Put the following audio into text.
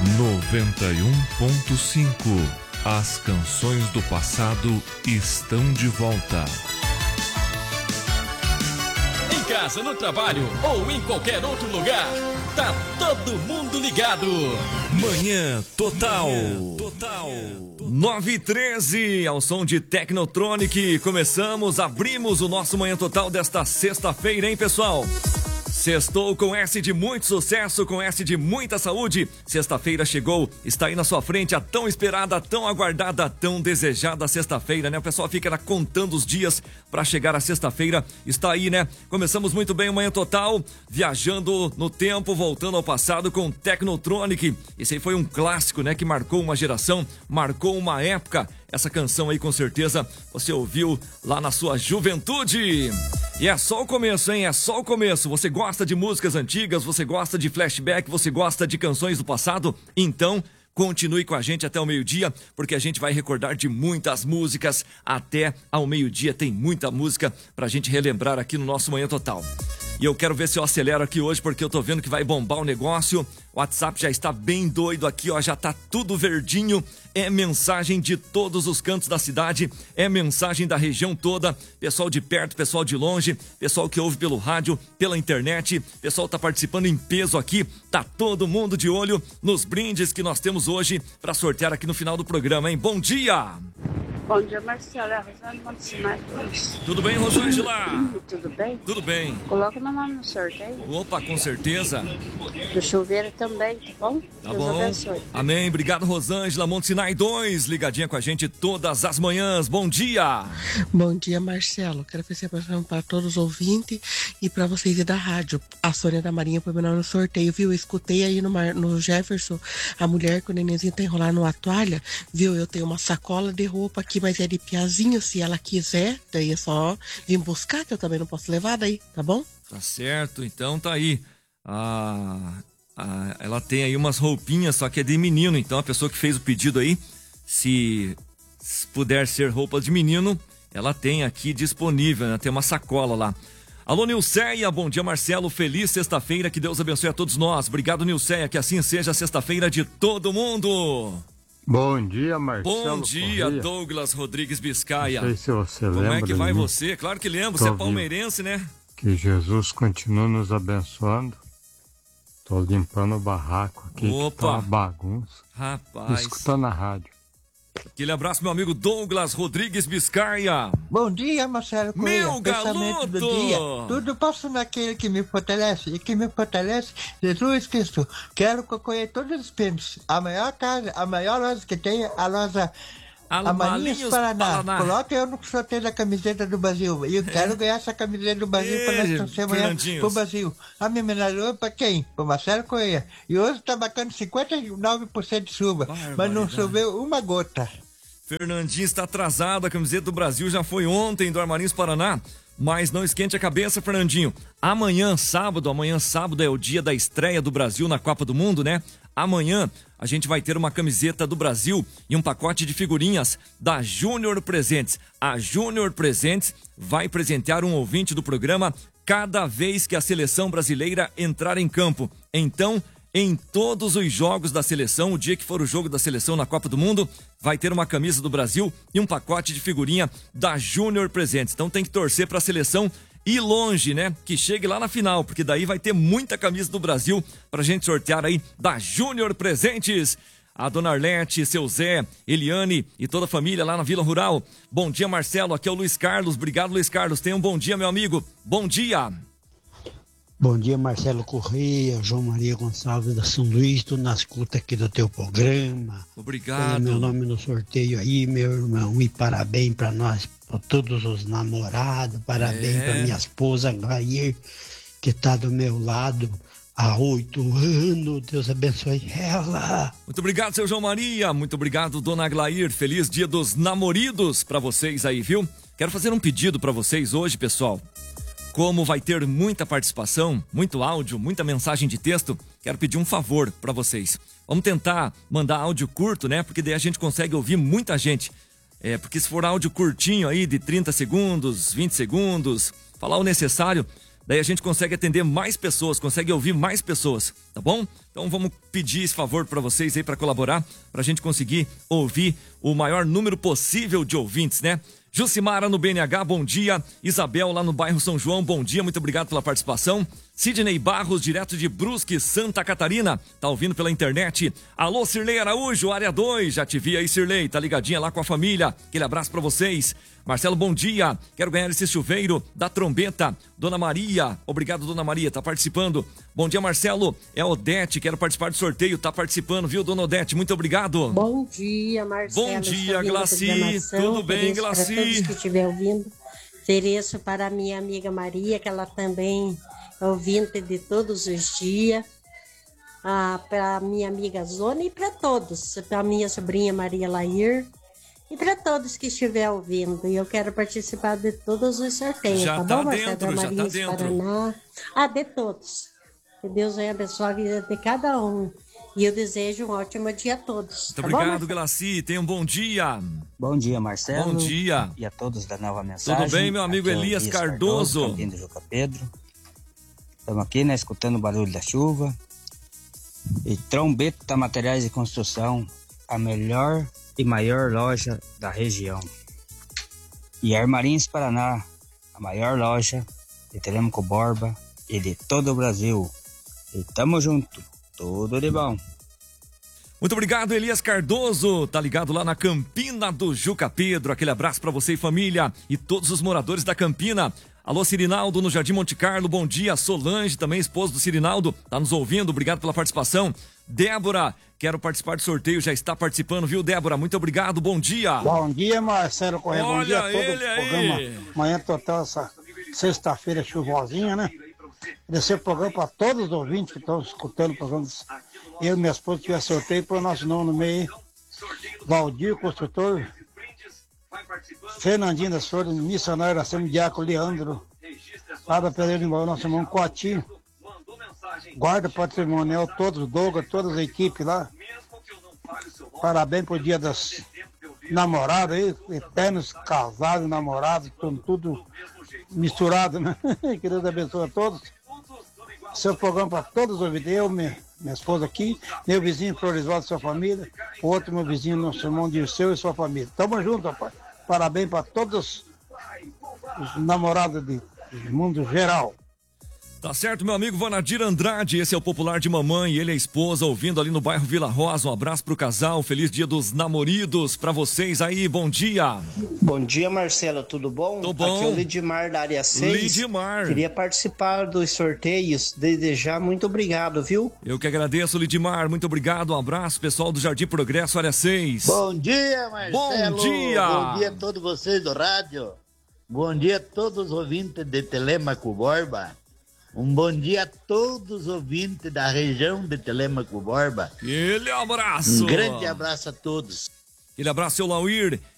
91.5. As canções do passado estão de volta. Em casa, no trabalho ou em qualquer outro lugar, tá todo mundo ligado. Manhã Total. 9h13, ao som de Technotronic. Abrimos o nosso Manhã Total desta sexta-feira, hein, pessoal? Sextou com S de muito sucesso, com S de muita saúde. Sexta-feira chegou, está aí na sua frente a tão esperada, tão aguardada, tão desejada sexta-feira, né? O pessoal fica contando os dias para chegar a sexta-feira. Está aí, né? Começamos muito bem o Manhã Total, viajando no tempo, voltando ao passado com Technotronic. Esse aí foi um clássico, né? Que marcou uma geração, marcou uma época. Essa canção aí, com certeza, você ouviu lá na sua juventude. E é só o começo, hein? É só o começo. Você gosta de músicas antigas, você gosta de flashback, você gosta de canções do passado? Então, continue com a gente até o meio-dia, porque a gente vai recordar de muitas músicas até ao meio-dia. Tem muita música pra gente relembrar aqui no nosso Manhã Total. E eu quero ver se eu acelero aqui hoje, porque eu tô vendo que vai bombar o negócio. O WhatsApp já está bem doido aqui, ó, já tá tudo verdinho. É mensagem de todos os cantos da cidade, é mensagem da região toda. Pessoal de perto, pessoal de longe, pessoal que ouve pelo rádio, pela internet. Pessoal tá participando em peso aqui. Tá todo mundo de olho nos brindes que nós temos hoje para sortear aqui no final do programa, hein? Bom dia! Bom dia, Marcelo. É a Rosângela Montesinai. Tudo bem, Rosângela? Tudo bem? Tudo bem. Coloca meu nome no sorteio. Opa, com certeza. Do chuveiro também, tá bom? Tá Deus bom. abençoe. Amém. Obrigado, Rosângela Montesinai 2, ligadinha com a gente todas as manhãs. Bom dia. Bom dia, Marcelo. Quero fazer para todos os ouvintes e para vocês da rádio. A Sônia da Marinha foi meu nome no sorteio, viu? Eu escutei aí no Jefferson, a mulher que o nenenzinho tá enrolado numa toalha, viu? Eu tenho uma sacola de roupa aqui, mas é de piazinho, se ela quiser, daí é só vir buscar, que eu também não posso levar daí, tá bom? Tá certo, então tá aí. Ela tem aí umas roupinhas, só que é de menino, então a pessoa que fez o pedido aí, se puder ser roupa de menino, ela tem aqui disponível, né? Tem uma sacola lá. Alô, Nilceia, bom dia, Marcelo, feliz sexta-feira, que Deus abençoe a todos nós. Obrigado, Nilceia, que assim seja a sexta-feira de todo mundo. Bom dia, Marcelo. Bom dia, Corrêa. Douglas Rodrigues Biscaia. Não sei se você Como lembra é que vai de mim. você? Claro que lembro, você é palmeirense, né? Que Jesus continue nos abençoando. Tô limpando o barraco aqui, que tá uma bagunça. Rapaz. Escutando a rádio. Aquele abraço, meu amigo Douglas Rodrigues Biscaia. Bom dia, Marcelo Corrêa. Meu Pensamento do garoto! dia. Tudo passa naquele que me fortalece. E que me fortalece, Jesus Cristo. Quero concorrer todos os prêmios. A maior casa, a maior loja que tem, a loja Amarinhos Paraná. Coloca eu no sorteio da camiseta do Brasil. E eu quero ganhar essa camiseta do Brasil para nós torcer amanhã pro Brasil. A minha homenagem para quem? Pro Marcelo Corrêa. E hoje tá bacana 59% de chuva. Mas não choveu uma gota. Fernandinho está atrasado, a camiseta do Brasil já foi ontem do Armarinhos Paraná. Mas não esquente a cabeça, Fernandinho. Amanhã sábado é o dia da estreia do Brasil na Copa do Mundo, né? Amanhã a gente vai ter uma camiseta do Brasil e um pacote de figurinhas da Júnior Presentes. A Júnior Presentes vai presentear um ouvinte do programa cada vez que a seleção brasileira entrar em campo. Então, em todos os jogos da seleção, o dia que for o jogo da seleção na Copa do Mundo, vai ter uma camisa do Brasil e um pacote de figurinha da Júnior Presentes. Então tem que torcer para a seleção ir longe, né? Que chegue lá na final, porque daí vai ter muita camisa do Brasil pra gente sortear aí da Júnior Presentes. A dona Arlete, seu Zé, Eliane e toda a família lá na Vila Rural. Bom dia, Marcelo. Aqui é o Luiz Carlos. Obrigado, Luiz Carlos. Tenha um bom dia, meu amigo. Bom dia. Bom dia, Marcelo Corrêa, João Maria Gonçalves da São Luís, tô na escuta aqui do teu programa. Obrigado. Meu nome no sorteio aí, meu irmão, e parabéns para nós, para todos os namorados, parabéns para minha esposa Glair, que tá do meu lado há 8 anos, Deus abençoe ela. Muito obrigado, seu João Maria, muito obrigado, dona Glair, feliz dia dos namoridos para vocês aí, viu? Quero fazer um pedido para vocês hoje, pessoal. Como vai ter muita participação, muito áudio, muita mensagem de texto, quero pedir um favor para vocês. Vamos tentar mandar áudio curto, né? Porque daí a gente consegue ouvir muita gente. Porque se for áudio curtinho aí, de 30 segundos, 20 segundos, falar o necessário, daí a gente consegue atender mais pessoas, consegue ouvir mais pessoas, tá bom? Então vamos pedir esse favor para vocês aí para colaborar, pra gente conseguir ouvir o maior número possível de ouvintes, né? Jucimara no BNH, bom dia. Isabel lá no bairro São João, bom dia, muito obrigado pela participação. Sidney Barros, direto de Brusque, Santa Catarina, tá ouvindo pela internet. Alô, Cirlei Araújo, área 2, já te vi aí, Cirlei, tá ligadinha lá com a família. Aquele abraço pra vocês. Marcelo, bom dia, quero ganhar esse chuveiro da trombeta. Dona Maria, obrigado, Dona Maria, tá participando. Bom dia, Marcelo, é Odete, quero participar do sorteio, tá participando, viu, Dona Odete, muito obrigado. Bom dia, Marcelo. Bom dia, Glaci, tudo bem, Glaci? Para todos que estiverem ouvindo, ofereço para a minha amiga Maria, que ela também é ouvinte de todos os dias, para a minha amiga Zona e para todos, para a minha sobrinha Maria Lair, e para todos que estiverem ouvindo. E eu quero participar de todos os sorteios, já tá bom, dentro, Marcelo? já tá dentro. Paraná. De todos. Que Deus venha abençoar a vida de cada um. E eu desejo um ótimo dia a todos. Muito obrigado, Glaci. Tenha um bom dia. Bom dia, Marcelo. Bom dia. E a todos da Nova Mensagem. Tudo bem, meu amigo Elias Cardoso? Também do Juca Pedro. Estamos aqui, né, escutando o barulho da chuva. E Trombeta Materiais de Construção, a melhor e maior loja da região. E Armarins Paraná, a maior loja de Telêmaco Borba e de todo o Brasil. E tamo junto, tudo de bom. Muito obrigado, Elias Cardoso, tá ligado lá na Campina do Juca Pedro. Aquele abraço pra você e família e todos os moradores da Campina. Alô, Cirinaldo no Jardim Monte Carlo, bom dia. Solange, também esposa do Cirinaldo, tá nos ouvindo, obrigado pela participação. Débora, quero participar do sorteio, já está participando, viu, Débora? Muito obrigado, bom dia. Bom dia, Marcelo Correia, bom dia a todo ele o programa. Manhã total, essa sexta-feira chuvosinha, né? Agradecer o programa para todos os ouvintes que estão escutando o programa. Eu e minha esposa tiver sorteio para o nosso nome no meio. Valdir, construtor. Fernandinho das Flores, missionário da Semi Diácono Leandro. Lá da Pereira de Mão, nosso irmão Coatinho. Guarda patrimonial, todos, Douglas, todas as equipes lá. Parabéns pro dia das namoradas aí, eternos casados, namorados, tudo misturado, né? Que Deus abençoe a todos. Seu programa para todos os ouvintes, eu, minha esposa aqui, meu vizinho Floresvaldo e sua família, o outro meu vizinho, nosso irmão Dirceu e sua família. Tamo junto, rapaz. Parabéns para todos os namorados do mundo geral. Tá certo, meu amigo Vanadir Andrade, esse é o popular de mamãe, ele é a esposa, ouvindo ali no bairro Vila Rosa. Um abraço pro casal, feliz dia dos namoridos pra vocês aí, bom dia. Bom dia, Marcelo, tudo bom? Tô bom. Aqui é o Lidmar da área 6. Lidmar. Queria participar dos sorteios, desde já, muito obrigado, viu? Eu que agradeço, Lidmar, muito obrigado, um abraço, pessoal do Jardim Progresso, área 6. Bom dia, Marcelo. Bom dia. Bom dia a todos vocês do rádio. Bom dia a todos os ouvintes de Telêmaco Borba. Um bom dia a todos os ouvintes da região de Telêmaco Borba. Aquele abraço. Um grande abraço a todos. Aquele abraço, seu Lauir.